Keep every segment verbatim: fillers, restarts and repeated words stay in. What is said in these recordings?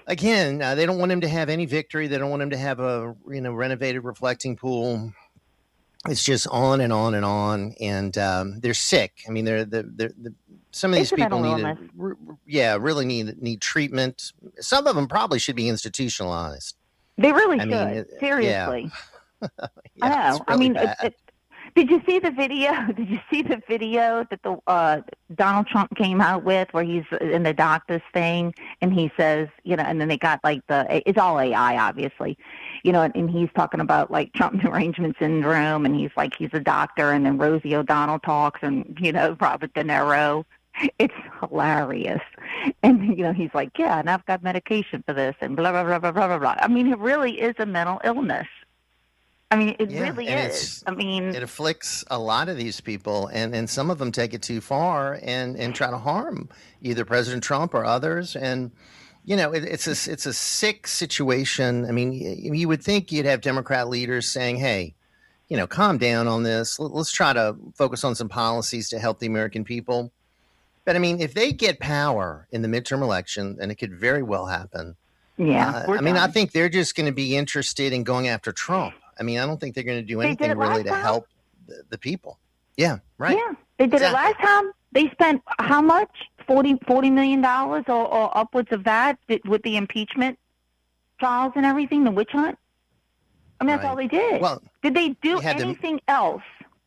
again, uh, they don't want him to have any victory. They don't want him to have a you know renovated reflecting pool. It's just on and on and on, and um, they're sick. I mean, they're, they're, they're, they're some of these It's a people mental need, a, illness. r- yeah, really need need treatment. Some of them probably should be institutionalized. They really I should. mean, it, yeah, Seriously. I yeah, it's know. I really mean, it, bad. it, did you see the video? Did you see the video that the uh, Donald Trump came out with, where he's in the doctor's thing, and he says, you know, and then they got like the, it's all A I, obviously, you know, and, and he's talking about like Trump derangement syndrome, and he's like, he's a doctor, and then Rosie O'Donnell talks, and you know, Robert De Niro. It's hilarious. And, you know, he's like, yeah, and I've got medication for this, and blah, blah, blah, blah, blah, blah, blah. I mean, it really is a mental illness. I mean, it Yeah, really and is. it's I mean, it afflicts a lot of these people, and, and some of them take it too far and, and try to harm either President Trump or others. And you know, it, it's a it's a sick situation. I mean, you, you would think you'd have Democrat leaders saying, "Hey, you know, calm down on this. Let, let's try to focus on some policies to help the American people." But I mean, if they get power in the midterm election, and it could very well happen. yeah, Uh, we're I mean, I done. think they're just going to be interested in going after Trump. I mean, I don't think they're going to do They did anything it really last to time. help the, the people. Yeah, right. Yeah, they did Exactly. it last time. They spent how much? Forty, forty million dollars, or, or upwards of that, with the impeachment trials and everything, the witch hunt. I mean, that's Right. all they did. Well, did they do you had to- anything else?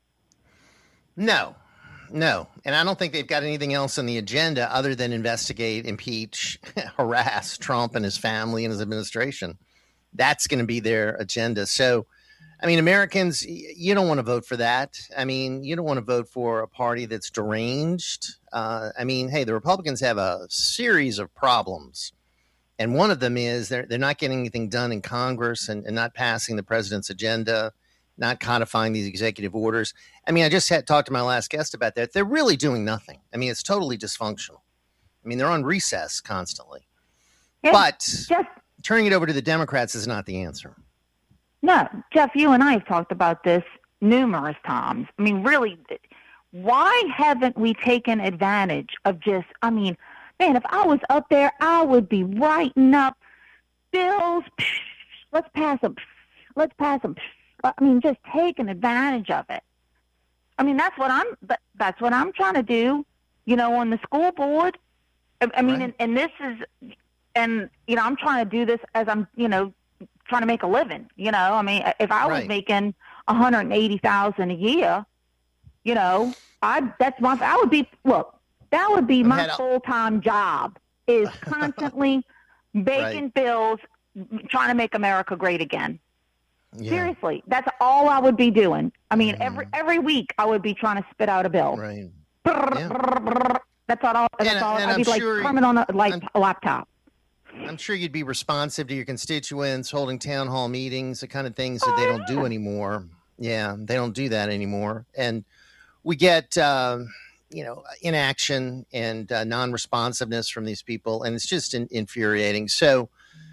No, no. And I don't think they've got anything else on the agenda other than investigate, impeach, harass Trump and his family and his administration. That's going to be their agenda. So, I mean, Americans, y- you don't want to vote for that. I mean, you don't want to vote for a party that's deranged. Uh, I mean, hey, the Republicans have a series of problems. And one of them is they're, they're not getting anything done in Congress and, and not passing the president's agenda, not codifying these executive orders. I mean, I just had talked to my last guest about that. They're really doing nothing. I mean, it's totally dysfunctional. I mean, they're on recess constantly. Yeah, But Jeff, turning it over to the Democrats is not the answer. no, Jeff, you and I have talked about this numerous times. I mean, really, why haven't we taken advantage of just, I mean, man, if I was up there, I would be writing up bills. Let's pass them. Let's pass them. I mean, just taking advantage of it. I mean, that's what I'm. That's what I'm trying to do. You know, on the school board. I, I mean, Right. and, and this is, and you know, I'm trying to do this as I'm, you know, trying to make a living. You know, I mean, if I was Right. making one hundred eighty thousand a year, you know, I that's my. I would be look. That would be my had a- full time job. Is constantly baking Right. bills, trying to make America great again. Yeah. Seriously, that's all I would be doing. I mean, Mhm. every every week I would be trying to spit out a bill. Right. That's all. That's And- all. and I'd I'm be like sure- Kermit on a, like I'm- a laptop. I'm sure you'd be responsive to your constituents, holding town hall meetings, the kind of things that they don't do anymore. Yeah, they don't do that anymore. And we get, uh, you know, inaction and uh, non-responsiveness from these people, and it's just in- infuriating. So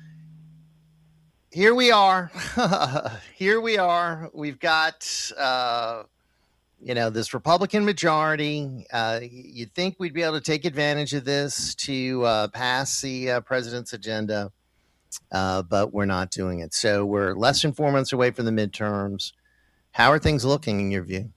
here we are. Here we are. We've got, uh, you know, this Republican majority. Uh, you'd think we'd be able to take advantage of this to uh, pass the uh, president's agenda, uh, but we're not doing it. So we're less than four months away from the midterms. How are things looking in your view?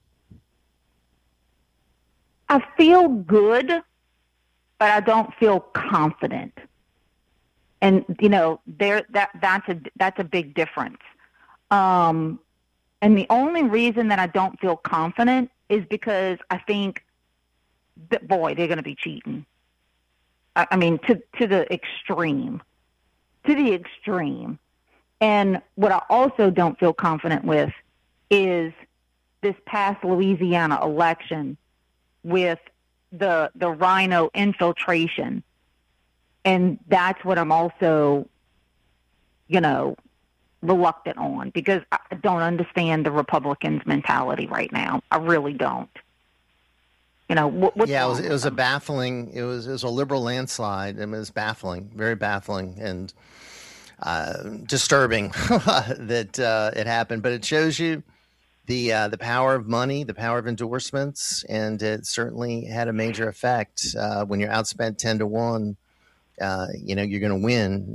I feel good, but I don't feel confident. And you know, there that that's a that's a big difference. Um, and the only reason that I don't feel confident is because I think that boy, they're going to be cheating. I, I mean, to to the extreme, to the extreme. And what I also don't feel confident with is this past Louisiana election with the the rhino infiltration. And that's what I'm also, you know, reluctant on, because I don't understand the Republicans' mentality right now. I really don't. You know, what, what's Yeah, it was, wrong it was with a them? baffling. It was it was a liberal landslide. It was baffling, very baffling, and uh, disturbing that uh, it happened. But it shows you the uh, the power of money, the power of endorsements, and it certainly had a major effect. Uh, when you're outspent ten to one, uh, you know you're going to win.